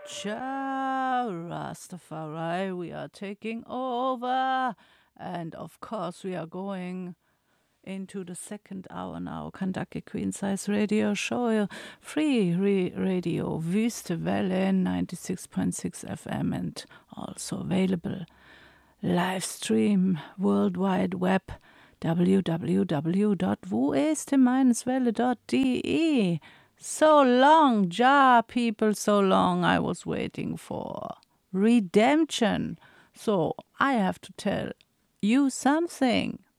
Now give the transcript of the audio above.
Ciao, Rastafari. We are taking over. And of course, we are going into the second hour now. Kentucky Queen Size Radio Show. Free radio. Wüste Welle 96.6 FM and also available live stream World Wide Web www.wueste-welle.de. So long, Ja, people, so long I was waiting for redemption. So I have to tell you something.